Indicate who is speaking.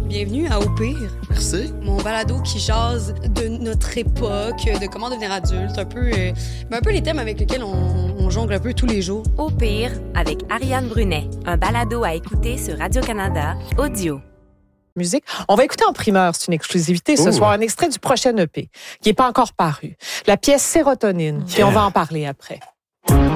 Speaker 1: Bienvenue à Au pire.
Speaker 2: Merci.
Speaker 1: Mon balado qui jase de notre époque, de comment devenir adulte, un peu les thèmes avec lesquels on jongle un peu tous les jours.
Speaker 3: Au pire, avec Ariane Brunet, un balado à écouter sur Radio-Canada, audio.
Speaker 4: Musique. On va écouter en primeur, c'est une exclusivité ce soir, un extrait du prochain EP qui n'est pas encore paru. La pièce Sérotonine, puis on va en parler après.